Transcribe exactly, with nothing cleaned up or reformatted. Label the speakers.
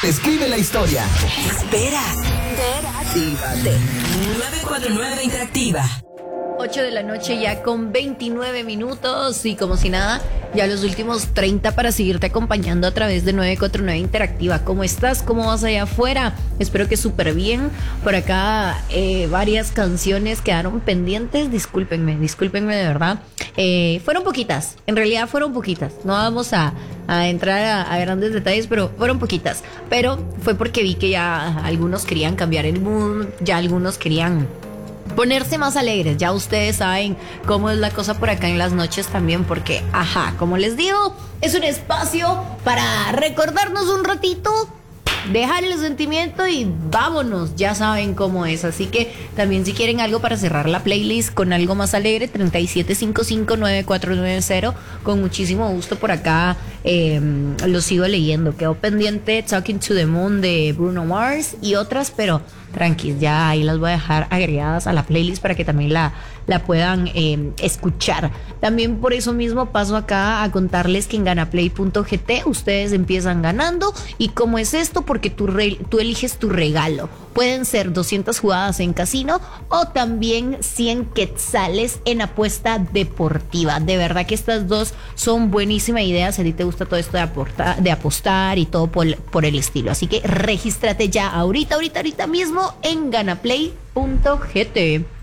Speaker 1: Escribe la historia.
Speaker 2: Espera. Interactívate. nueve cuatro nueve Interactiva.
Speaker 3: ocho de la noche ya con veintinueve minutos y como si nada, ya los últimos treinta para seguirte acompañando a través de nueve cuatro nueve Interactiva. ¿Cómo estás? ¿Cómo vas allá afuera? Espero que súper bien. Por acá eh, varias canciones quedaron pendientes. Discúlpenme, discúlpenme de verdad. Eh, fueron poquitas, en realidad fueron poquitas. No vamos a, a entrar a, a grandes detalles, pero fueron poquitas. Pero fue porque vi que ya algunos querían cambiar el mood, ya algunos querían ponerse más alegres. Ya ustedes saben cómo es la cosa por acá en las noches también, porque, ajá, como les digo, es un espacio para recordarnos un ratito, dejar el sentimiento y vámonos. Ya saben cómo es. Así que también si quieren algo para cerrar la playlist con algo más alegre, treinta y siete cincuenta y cinco nueve cuatro nueve cero, con muchísimo gusto por acá eh, lo sigo leyendo. Quedó pendiente Talking to the Moon de Bruno Mars y otras, pero tranquis, ya ahí las voy a dejar agregadas a la playlist para que también la, la puedan eh, escuchar. También por eso mismo paso acá a contarles que en ganaplay punto g t ustedes empiezan ganando. ¿Y cómo es esto? Porque tú, re, tú eliges tu regalo. Pueden ser doscientas jugadas en casino o también cien quetzales en apuesta deportiva. De verdad que estas dos son buenísimas ideas. Si a ti te gusta todo esto de, aportar, de apostar y todo por, por el estilo. Así que regístrate ya ahorita, ahorita, ahorita mismo en ganaplay punto g t.